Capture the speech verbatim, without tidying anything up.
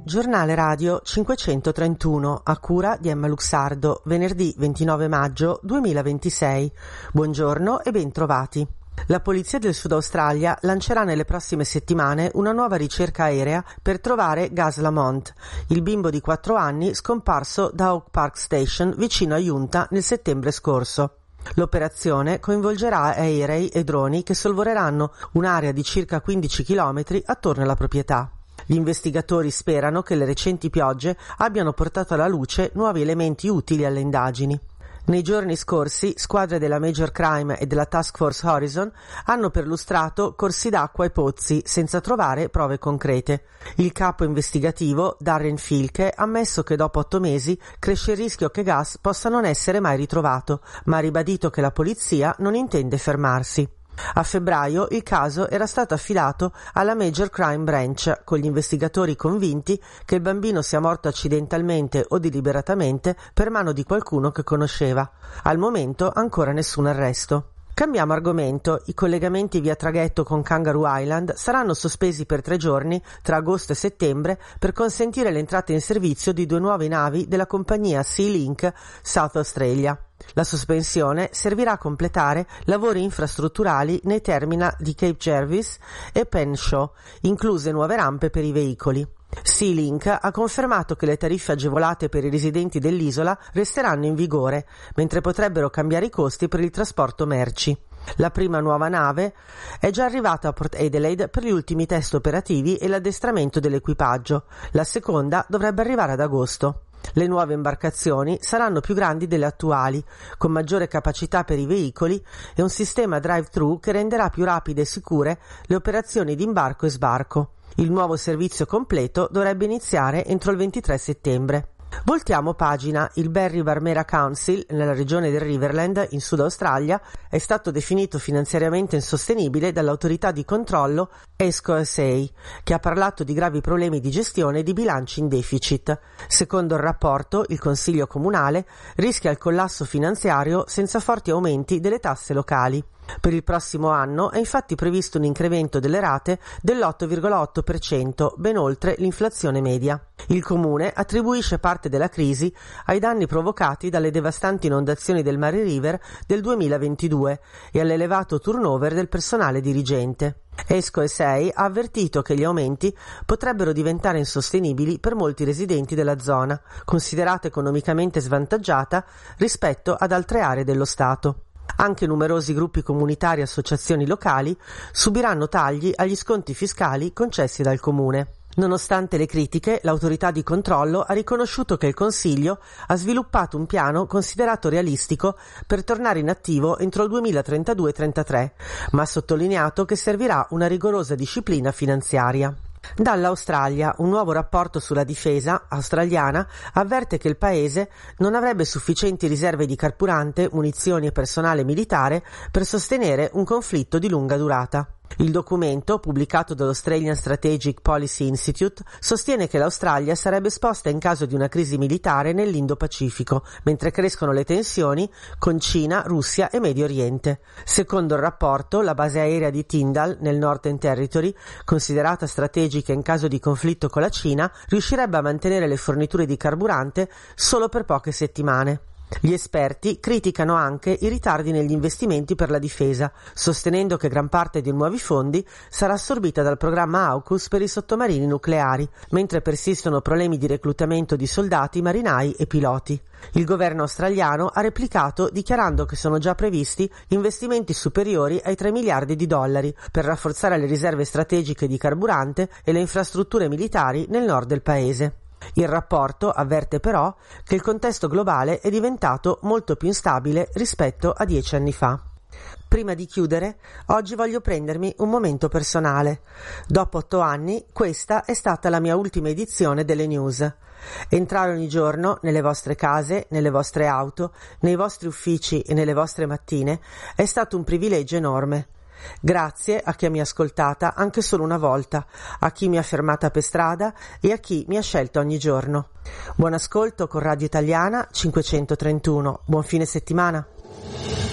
Giornale radio cinquecentotrentuno, a cura di Emma Luxardo, venerdì ventinove maggio duemilaventisei. Buongiorno e bentrovati. La polizia del Sud Australia lancerà nelle prossime settimane una nuova ricerca aerea per trovare Gus Lamont, il bimbo di quattro anni scomparso da Oak Park Station vicino a Junta nel settembre scorso. L'operazione coinvolgerà aerei e droni che sorvoleranno un'area di circa quindici chilometri attorno alla proprietà. Gli investigatori sperano che le recenti piogge abbiano portato alla luce nuovi elementi utili alle indagini. Nei giorni scorsi, squadre della Major Crime e della Task Force Horizon hanno perlustrato corsi d'acqua e pozzi senza trovare prove concrete. Il capo investigativo, Darren Filke, ha ammesso che dopo otto mesi cresce il rischio che Gus possa non essere mai ritrovato, ma ha ribadito che la polizia non intende fermarsi. A febbraio il caso era stato affidato alla Major Crime Branch, con gli investigatori convinti che il bambino sia morto accidentalmente o deliberatamente per mano di qualcuno che conosceva. Al momento ancora nessun arresto. Cambiamo argomento. I collegamenti via traghetto con Kangaroo Island saranno sospesi per tre giorni tra agosto e settembre per consentire l'entrata in servizio di due nuove navi della compagnia Sea Link South Australia. La sospensione servirà a completare lavori infrastrutturali nei terminal di Cape Jervis e Penshaw, incluse nuove rampe per i veicoli. Sea Link ha confermato che le tariffe agevolate per i residenti dell'isola resteranno in vigore, mentre potrebbero cambiare i costi per il trasporto merci. La prima nuova nave è già arrivata a Port Adelaide per gli ultimi test operativi e l'addestramento dell'equipaggio. La seconda dovrebbe arrivare ad agosto. Le nuove imbarcazioni saranno più grandi delle attuali, con maggiore capacità per i veicoli e un sistema drive-thru che renderà più rapide e sicure le operazioni di imbarco e sbarco. Il nuovo servizio completo dovrebbe iniziare entro il ventitré settembre. Voltiamo pagina. Il Berry Barmera Council, nella regione del Riverland, in Sud Australia, è stato definito finanziariamente insostenibile dall'autorità di controllo E S C O S A, che ha parlato di gravi problemi di gestione e di bilanci in deficit. Secondo il rapporto, il Consiglio Comunale rischia il collasso finanziario senza forti aumenti delle tasse locali. Per il prossimo anno è infatti previsto un incremento delle rate dell'otto virgola otto per cento, ben oltre l'inflazione media. Il comune attribuisce parte della crisi ai danni provocati dalle devastanti inondazioni del Murray River del duemilaventidue e all'elevato turnover del personale dirigente. E S C O S A ha avvertito che gli aumenti potrebbero diventare insostenibili per molti residenti della zona, considerata economicamente svantaggiata rispetto ad altre aree dello Stato. Anche numerosi gruppi comunitari e associazioni locali subiranno tagli agli sconti fiscali concessi dal comune. Nonostante le critiche, l'autorità di controllo ha riconosciuto che il Consiglio ha sviluppato un piano considerato realistico per tornare in attivo entro il duemilatrentadue trentatré, ma ha sottolineato che servirà una rigorosa disciplina finanziaria. Dall'Australia, un nuovo rapporto sulla difesa australiana avverte che il paese non avrebbe sufficienti riserve di carburante, munizioni e personale militare per sostenere un conflitto di lunga durata. Il documento, pubblicato dall'Australian Strategic Policy Institute, sostiene che l'Australia sarebbe esposta in caso di una crisi militare nell'Indo-Pacifico, mentre crescono le tensioni con Cina, Russia e Medio Oriente. Secondo il rapporto, la base aerea di Tyndall, nel Northern Territory, considerata strategica in caso di conflitto con la Cina, riuscirebbe a mantenere le forniture di carburante solo per poche settimane. Gli esperti criticano anche i ritardi negli investimenti per la difesa, sostenendo che gran parte dei nuovi fondi sarà assorbita dal programma AUKUS per i sottomarini nucleari, mentre persistono problemi di reclutamento di soldati, marinai e piloti. Il governo australiano ha replicato dichiarando che sono già previsti investimenti superiori ai tre miliardi di dollari per rafforzare le riserve strategiche di carburante e le infrastrutture militari nel nord del paese. Il rapporto avverte però che il contesto globale è diventato molto più instabile rispetto a dieci anni fa. Prima di chiudere, oggi voglio prendermi un momento personale. Dopo otto anni, questa è stata la mia ultima edizione delle news. Entrare ogni giorno nelle vostre case, nelle vostre auto, nei vostri uffici e nelle vostre mattine è stato un privilegio enorme. Grazie a chi mi ha ascoltata anche solo una volta, a chi mi ha fermata per strada e a chi mi ha scelto ogni giorno. Buon ascolto con Radio Italiana cinquecentotrentuno. Buon fine settimana.